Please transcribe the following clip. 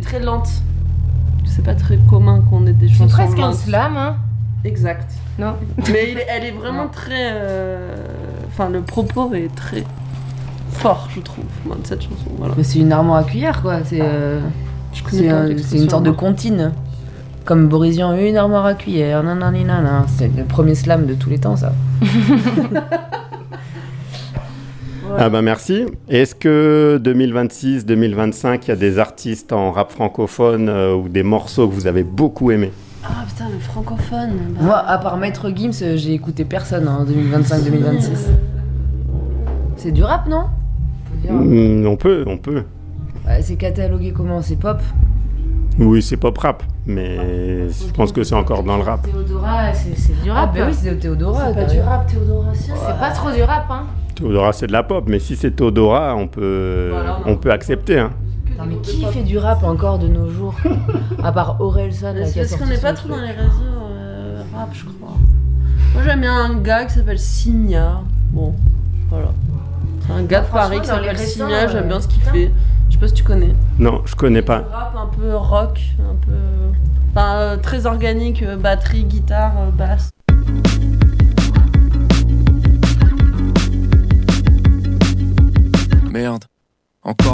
très lente. C'est pas très commun qu'on ait des chansons lentes. C'est presque un slam, hein. Exact. Non. Mais elle est vraiment très... Enfin, le propos est très fort, je trouve, moi, de cette chanson. Voilà. Mais c'est une armoire à cuillère, quoi. C'est une sorte de comptine. Comme Boris Vian, une armoire à cuillère, nanana. C'est le premier slam de tous les temps, ça. Ah bah merci. Est-ce que 2026, 2025, il y a des artistes en rap francophone ou des morceaux que vous avez beaucoup aimés? Ah putain, le francophone. Bah... Moi, à part Maître Gims, j'ai écouté personne en 2025-2026. C'est du rap, non? On peut. Ouais, c'est catalogué comment? C'est pop? Oui, c'est pop rap, mais je pense que c'est encore dans le rap. Théodora, c'est du rap. Ah bah oui, c'est Théodora. C'est pas du rap, Théodora. C'est pas trop du rap, hein. Théodora, c'est de la pop, mais si c'est Théodora, on peut accepter. Hein. Non, mais qui fait du rap encore de nos jours? À part Orelsan, là, qui a parce sorti qu'on n'est son pas truc. trop dans les réseaux rap, je crois. Moi, j'aime bien un gars qui s'appelle Simia. Bon, voilà. C'est un gars de Paris qui s'appelle Simia, j'aime bien ce qu'il fait. Je sais pas si tu connais. Non, je connais pas. Un rap un peu rock, un peu... Enfin, très organique, batterie, guitare, basse. Merde, encore.